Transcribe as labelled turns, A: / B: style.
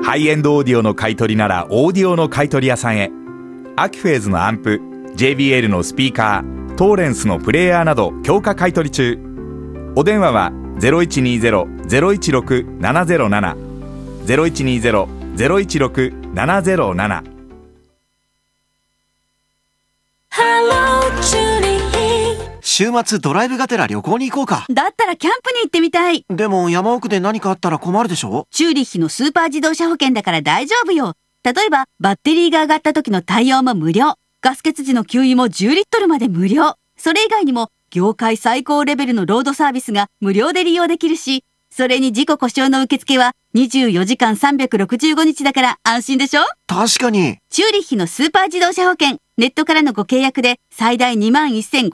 A: ハイエンドオーディオの買い取りならオーディオの買い取り屋さんへ。アキフェーズのアンプ、 JBL のスピーカー、トーレンスのプレイヤーなど強化買い取り中。お電話は 0120-016-707 0120-016-707。
B: 週末ドライブがてら旅行に行こうか。
C: だったらキャンプに行ってみたい。
B: でも山奥で何かあったら困るでしょ。
C: チューリッヒのスーパー自動車保険だから大丈夫よ。例えばバッテリーが上がった時の対応も無料、ガス欠時の給油も10リットルまで無料。それ以外にも業界最高レベルのロードサービスが無料で利用できるし、それに事故故障の受付は24時間365日だから安心でしょ。
B: 確かに。
C: チューリッヒのスーパー自動車保険、ネットからのご契約で最大21,500